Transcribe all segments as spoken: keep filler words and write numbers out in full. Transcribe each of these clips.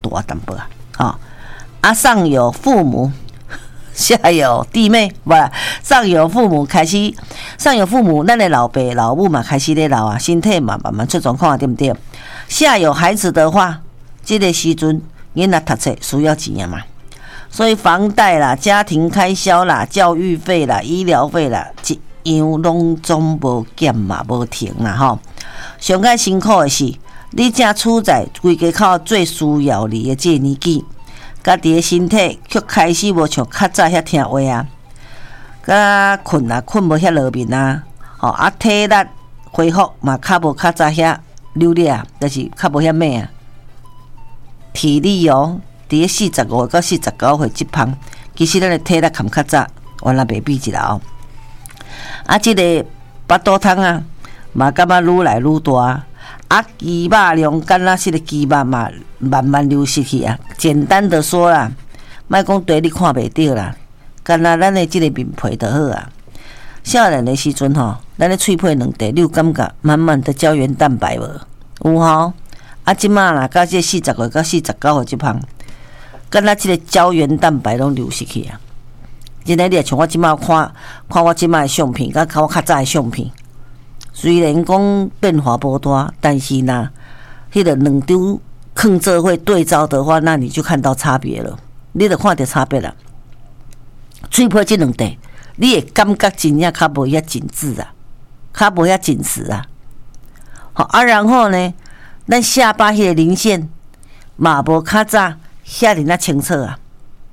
大淡薄啊，哦，啊上有父母。下有弟妹，不啦，上有父母开始，上有父母，咱的老爸老母嘛开始咧老啊，身体嘛慢慢出状况，对不对？下有孩子的话，这个时阵囡仔读册需要钱啊嘛，所以房贷啦、家庭开销啦、教育费啦、医疗费啦，一样拢总无减嘛，无停啦吼。上较辛苦的是，你正处在规家口最需要你的这个年纪。家己的身体却开始无像较早遐听话啊，甲困啊困无遐落眠啊，吼啊体力恢复嘛较无较早遐溜力啊，就是较无遐咩啊。体力哦，伫咧四十五到四十九岁即旁，其实咱的体力含较早原来袂比一啦哦。啊，即、這个巴肚汤啊，嘛感觉愈来愈大。啊，肌肉量敢若是个肌肉嘛，慢慢流失去啊。简单的说啦，莫讲对你看袂到啦，敢若咱的即个面皮就好啊。少年的时阵吼，咱的喙皮两地，你有感觉满满的胶原蛋白无？有吼。啊，即马啦，到这四十岁到四十九岁即旁，敢若即个胶原蛋白拢流失去啊。真诶，你也像我即马看，看我即马的相片，甲看我较早的相片。虽然讲变化不大，但是呢，迄个两张放做会对照的话，那你就看到差别了，你就看到差别了。喙皮这两块，你会感觉真正较无遐紧致啊，较无遐紧实啊。好啊，然后呢，咱下巴迄个零线嘛无较早遐尔啊清澈啊。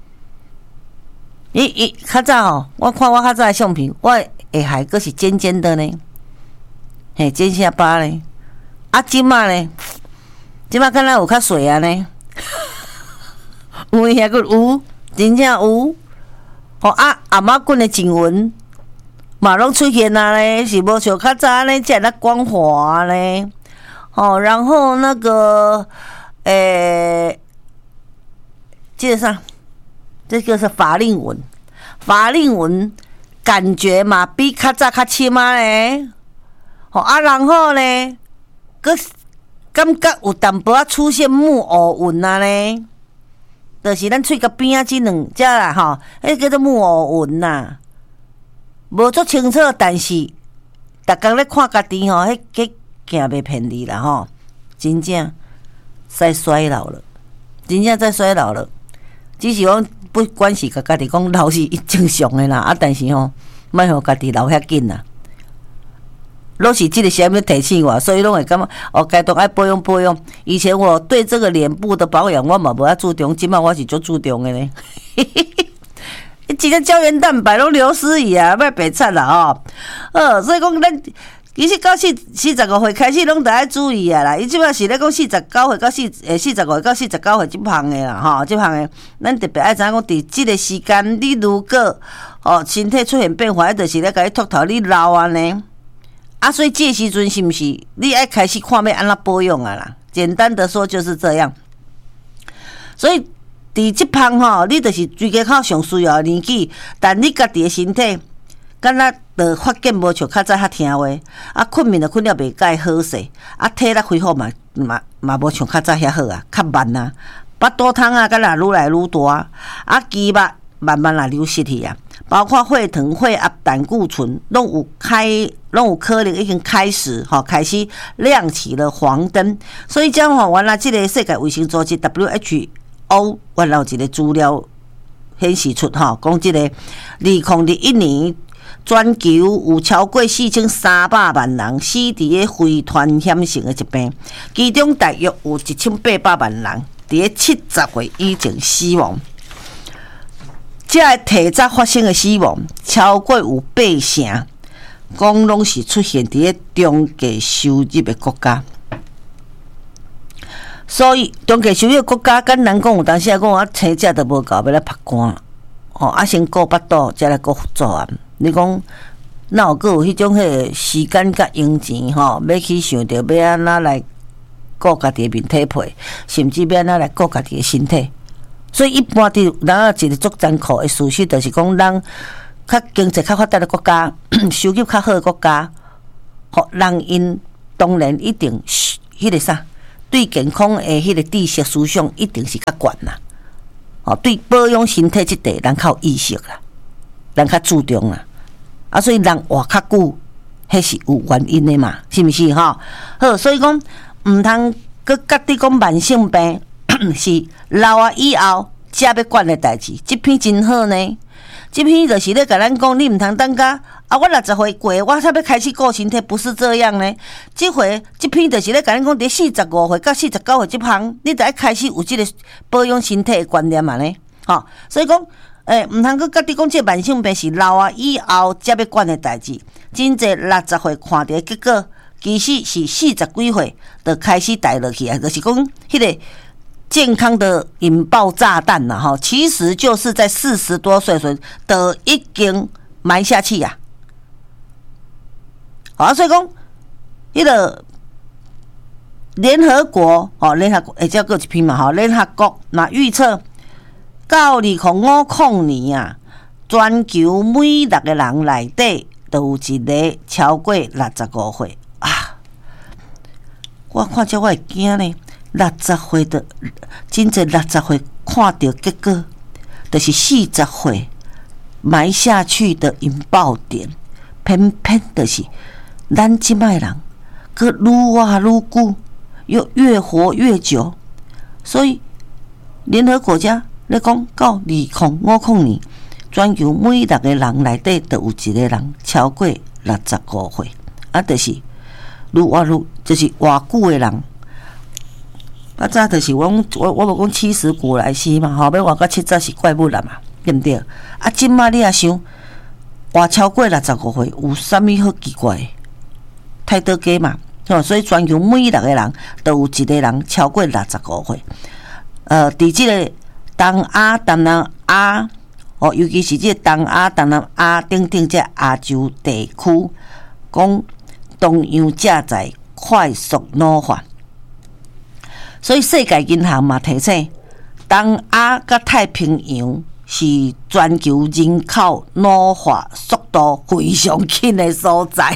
伊伊较早哦，我看我较早的相片，我下海阁是尖尖的呢。嘿，尖下巴咧，啊，即马咧，即马敢若有较水啊呢，有遐个有，真正有，吼啊，阿妈滚的颈纹，嘛拢出现啊咧，是无像较早咧，遮那光滑咧，吼，然后那个，诶、欸，这个啥？这个是法令纹，法令纹感觉嘛比较早较深啊咧。吼啊，然后呢，佮感觉有淡薄仔出现木偶纹啊咧，就是咱喙甲边啊即两只啦吼，迄叫做木偶纹呐，无足清楚，但是逐工咧看家己吼，迄迄行袂骗你啦吼，真正在衰老了，真正在衰老了，只是讲不管是甲家己讲老是正常的啦，啊，但是吼，莫互家己老遐紧啦。拢是这个下面提醒我，所以拢会感觉哦，该都爱保养保养。以前我对这个脸部的保养我嘛无遐注重，今麦我是足注重的呢。真个胶原蛋白拢流失去啊，莫白惨啦吼。呃，所以讲咱其实到四四十五岁开始拢得爱注意啊啦。伊即摆是咧讲四十九岁到四诶四十五岁到四十九岁即项的啦吼，即项的咱特别爱知影讲，伫即个时间，你如果哦身体出现变化，就是咧甲你秃头，你老啊呢。啊，所以这时阵是不是你爱开始看要安怎保养啊啦？简单的说就是这样。所以伫这项吼，你就是最家口上需要的年纪，但你家己的身体，敢若着发现无像较早较听话，啊，困眠着困了袂介好势，啊，体力恢复嘛嘛嘛无像较早遐好啊，较慢啊，巴肚汤啊，敢若愈来愈大，啊，肌肉慢慢来流失去啊。包括血糖、血压、胆固醇，拢有开，拢有可能已经开始，吼，开始亮起了黄灯。所以讲吼，原来这个世界卫生组织 W H O 原来有一个资料显示出，吼，讲这个二零二一年全球有超过四千三百万人死伫个非传染性的疾病，其中大约有一千八百万人伫个七十岁以前死亡。这个提早发生的死亡超过有八成，讲拢是出现伫咧中低收入的国家。所以中低收入的国家，敢人讲有当时啊讲啊，生食都无够，要来拍汗，吼啊先顾巴肚，才来顾辅助啊。你讲哪有阁有迄种迄个时间甲用钱吼，要去想着要安怎来顾家己的面体皮，甚至要安怎来顾家己的身体。所以一般伫咱啊一个足艰苦的事实，就是讲咱较经济较发达的国家，收入较好的国家，吼，人因当然一定迄个啥对健康的迄个知识思想一定是较悬啦。哦，对保养身体这块人较有意识啦，人较注重啦。啊，所以人活较久，迄是有原因的嘛，是毋是吼？好，所以讲毋通佮觉得讲慢性病是老啊以后才要管的代志。这篇真好呢，这篇就是咧甲咱讲，你毋通等甲啊，我六十岁过，我才要开始顾身体，不是这样呢。这回这篇就是咧甲咱讲，伫四十五岁到四十九岁这项，你就要开始有这个保养身体的观念嘛呢。吼，所以讲。诶，毋通佮觉得讲这慢性病是老啊以后才要管的代志。真济六十岁看到结果，其实是四十几岁就开始带落去啊，就是讲迄个健康的引爆炸弹啦，吼，其实就是在四十多岁时就已经埋下去啊。好，所以讲迄个联合国哦，联合国诶，叫过一篇嘛，吼，联合国嘛预测。到二零五零年啊，全球每六个人内底都有一个超过六十五岁啊！我看这我会惊呢，六十岁的真侪六十岁看到结果，就是四十岁埋下去的引爆点，偏偏就是咱即摆人，佮愈活愈久，又越活越久，所以联合国家。你讲到二零五零年，全球每六个人内底都有一个人超过六十五岁，啊，就是愈活愈就是活久的人。啊，早就是我我我无讲七十古来稀嘛，吼，要活到七十是怪物啦嘛，对毋对？啊，即摆你也想活超过六十五岁，有啥物好奇怪？太多假嘛，吼，所以全球每六个人都有一个人超过六十五岁。呃，伫即个。东亚、东南亚，哦，尤其是这东亚、东南亚等等这亚洲地区，讲同样正在快速老化，所以世界银行嘛提醒，东亚甲太平洋是全球人口老化速度非常紧的所在。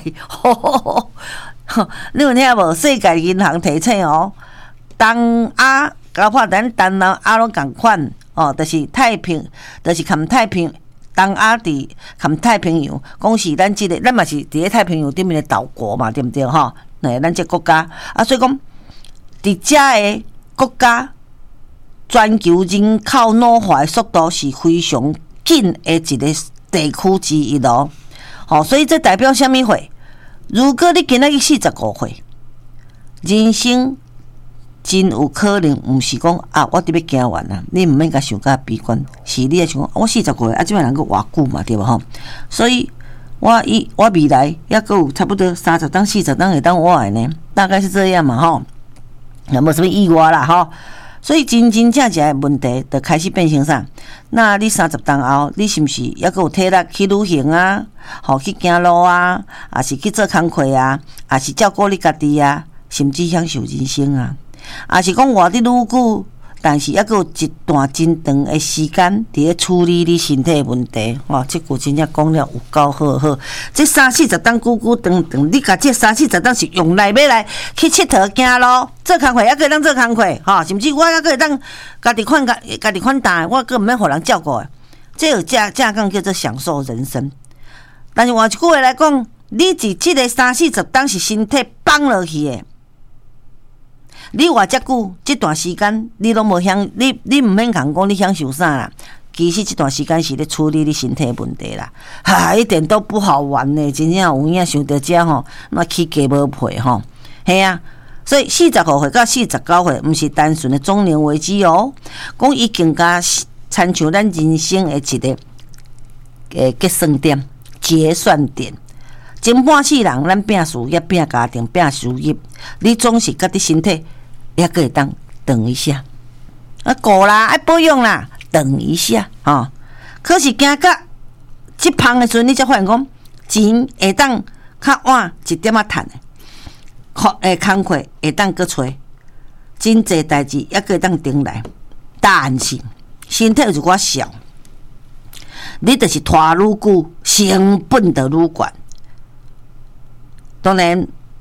你有听无？世界银行提醒哦，东亚。搞破咱东南亚拢共款哦，就是太平，就是含太平东亚伫含太平洋，讲是咱即、这个，咱嘛是伫咧太平洋顶面的岛国嘛，对毋对吼？诶，咱这国家啊，所以讲伫遮的国家，全球人口老化的速度是非常紧的一个地区之一咯。哦，所以这代表啥物货？如果你今仔日四十五岁，人生。真有可能，毋是讲啊，我伫要行完啦，你毋免甲想甲悲观，是你也想讲，我四十岁啊，即摆人个活久嘛，对无吼？所以我以我未来也阁有差不多三十当、四十当会当活的呢，大概是这样嘛，吼，有无什么意外啦，吼？所以真真正正的问题就开始变成啥？那你三十当后，你是毋是也阁有体力去旅行啊？吼，去行路啊，还是去做工课啊？还是照顾你家己啊？甚至享受人生啊？也是讲活得愈久，但是还阁有一段真长的时间伫咧处理你身体的问题。哇，这句真正讲了有够好好。这三四十当久久长长，你甲这三四十当是用来要来去佚佗行路，做工课还可以当做工课，吼，甚至我还可以当家己款家家己款待，我根毋免互人照顾的。这有正正讲叫做享受人生。但是换一句话来讲，你伫即个三四十当是身体放落去的。你活遮久，这段时间你拢无享，你你毋免讲讲你享受啥啦。其实这段时间是咧处理你身体的问题啦，哈，一点都不好玩呢。真正有影想到遮吼，那起价无配吼，系啊。所以四十五岁到四十九岁，毋是单纯的中年危机哦，讲已经甲参像咱人生的一个诶结算点、结算点。前半世人，咱拼事业、拼家庭、拼事业，你总是甲你身体。也可以当等一下，啊，顾啦，爱保养啦，等一下哦。可是行到即旁的时阵，你才发现讲钱会当较晚一点仔趁的，诶，工课会当搁找，真济代志也可以当顶来。但是身体有一寡小，你就是拖愈久，成本就愈悬。当然，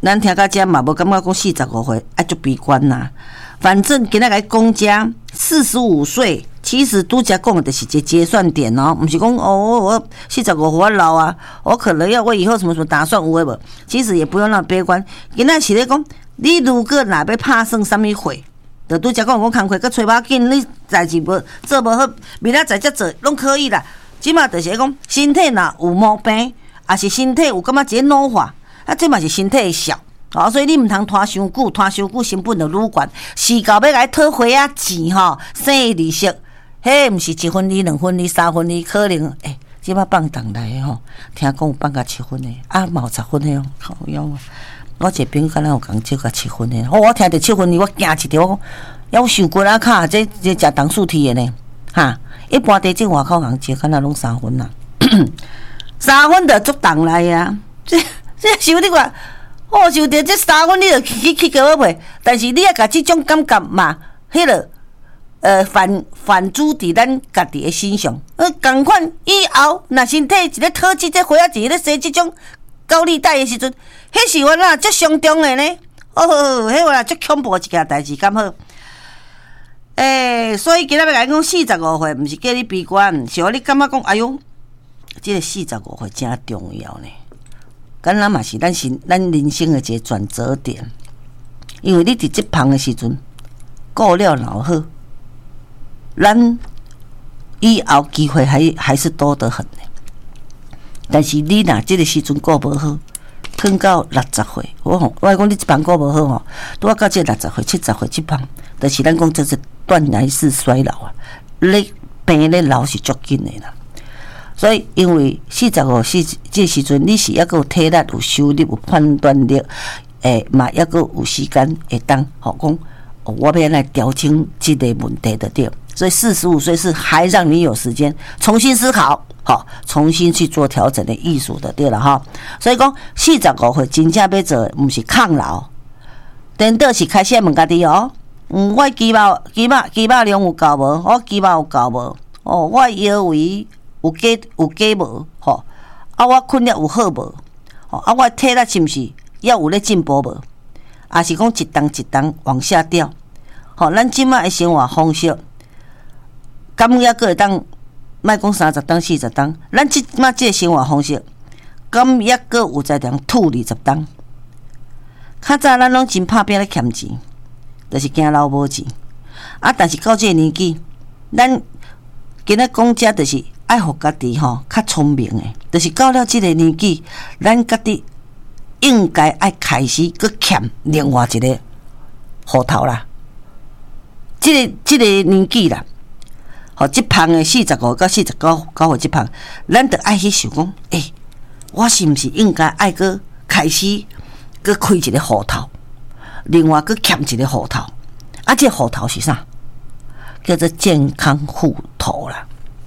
咱听到这嘛，无感觉讲四十五岁啊，就悲观啦。反正今仔个公家四十五岁，其实拄则讲的就是一个结算点哦，不是讲哦，我四十五岁我老啊，我可能要我以后什么什么打算有诶无？其实也不用那么悲观。今仔是咧讲，你如果若要拍算什么会，就拄则讲讲工课，佮找把紧，你代志无做无好，明仔载才做拢可以啦。即马就是讲身体若有毛病，也是身体有感觉一个老化，啊，这嘛是身体的笑。哦，所以你毋通拖伤久，拖伤久成本就愈悬。是到要来讨花仔钱吼，生利息，迄毋是一分利、两分利、三分利，可能诶，欸，即摆放档来吼，听讲有放到七分的，啊，嘛有十分的哦，靠腰啊！我一个朋友敢若有讲借到七分的，哦，我听着七分的，我惊一条，我讲要受骨啊卡，这这食重数体的呢，哈！一般地这外口人借敢若拢三分啦，三分就足重来啊！这这想你看。哦，就着这三分，你就去去给我赔，但是你也甲这种感觉嘛，迄个呃反反诸伫咱家己的身上，呃，共款以后若身体一个讨钱，这花仔钱咧生这种高利贷的时阵，迄是我哪足伤重的呢？哦，迄我足恐怖一件代志，敢好？诶、欸，所以今仔要来讲四十五岁，毋是叫你悲观，是互你感觉讲，哎哟，这个四十五岁真重要呢。敢若嘛是咱是咱人生的一个转折点，因为你伫即旁的时阵顾了老好，咱以后机会还还是多得很的。但是你若即个时阵顾无好，等到六十岁，我吼，我讲你即旁顾无好吼，拄啊到即六十岁、七十岁即旁，就是咱讲这是断崖式衰老啊，你病咧老是足紧的啦。所以，因为四十五岁这时阵，你是抑个有体力、有收入、有判断力，诶，嘛抑个有时间会当，吼讲，我要来调整这个问题的对。所以四十五岁是还让你有时间重新思考，好，重新去做调整的艺术的对了哈。所以讲四十五岁真正要做，毋是抗老，颠倒是开始问家己哦，嗯，我肌肉、肌肉、肌肉量有够无？我肌肉有够无？哦，我腰围。有加有加无？吼，啊，我困了有好无？吼，啊，我体力是毋是也有咧进步无？啊，是讲一档一档往下掉？吼，咱即摆的生活方式，敢抑个会当？莫讲三十档、四十档，咱即摆即个生活方式，敢抑个有在当吐二十档？较早咱拢真拍拼咧欠钱，就是惊老无钱。啊，但是到即个年纪，咱今仔讲遮就是。爱互家己吼较聪明诶，就是到了即个年纪，咱家己应该爱开始搁欠另外一个户头啦。即、這个即、這个年纪啦，吼，即旁诶四十五到四十九九岁即旁，咱着爱去想讲，诶、欸，我是毋是应该爱搁开始搁开一个户头，另外搁欠一个户头，啊，这户头是啥？叫做健康户头啦。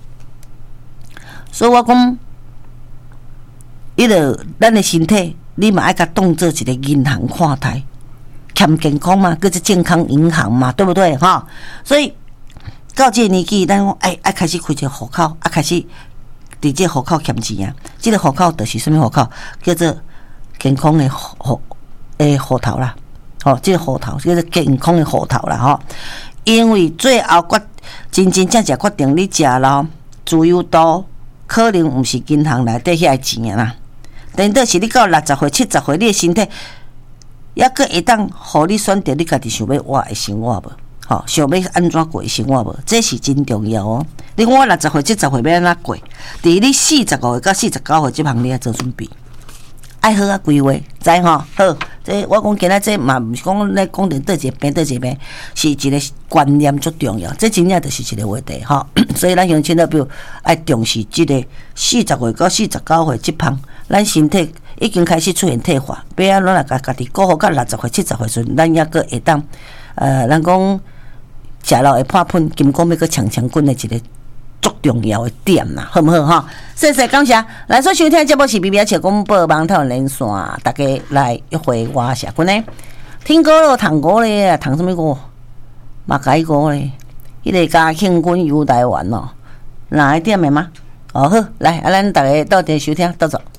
所以我讲，伊个咱的身体，你嘛爱甲当做一个银行看待，欠健康嘛，叫做健康银行嘛，对不对？哈，所以到这个年纪，咱讲哎，爱开始开一个户口，啊，开始伫这户口欠钱啊。这个户口就是什么户口？叫做健康的户诶户头啦。哦，这个户头叫做健康的户头啦，吼。因为最后决真真正正决定你食咯，自由度。可能毋是银行内底遐个钱啦，等到是你到六十岁、七十岁，你的身体抑个会当互你选择你家己想要活的生活无？吼，想要安怎过生活无？这是真重要哦。你讲我六十岁、七十岁要安怎过？伫你四十五岁到四十九岁这项，你要做准备，爱好啊规划，知吼？好，这我讲今仔这嘛毋是讲咧讲伫倒一个病倒一个病，是一个观念足重要。这真正就是一个话题吼。所以咱乡亲的比如爱重视即个四十岁到四十九岁即项，咱身体已经开始出现退化，要安怎来家家己过好到六十岁、七十岁时，咱抑个会当呃，咱讲食了会破喷，金光要个强强滚的一个足重要的点啦，好毋好哈？谢谢感谢，来所收听的节目是 B B S 广播网台连线，大家来一回我社群呢，听歌咯，唱歌咧，唱什么歌？嘛改歌咧。迄个嘉庆君游台湾哦，哪一点的吗？哦好，来，啊，咱大家到底收听，到走。